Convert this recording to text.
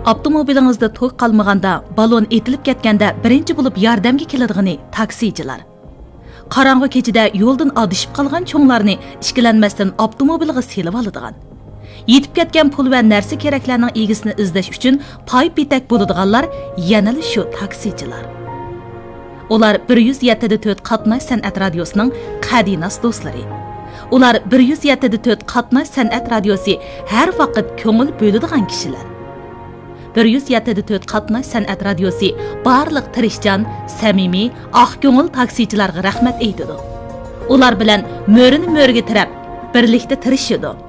Avtomobilingizda to'q qalmaganda, balon etilib ketganda birinchi bo'lib yordamga keladigan taksichilar. Qarang'i kechida yo'ldan adishib qolgan cho'nglarni ishkilanmasdan avtomobilga selib oladigan. Yetib ketgan pul va narsa keraklarning egisini izlash uchun pay petak bo'ladiganlar yana shu taksichilar. Ular 107.4 qatnash san'at radiosining qadinas do'stlari. Ular 107.4 qatnash san'at radiosi har vaqt ko'ngil bo'ladigan kishilar. 107.4 qatnash san'at radiosi barliq tirishchan, samimiy, oq ko'ngil taksichilarga rahmat aytadi. Ular bilan mo'rini mo'rga tirab, birlikda tirishadi.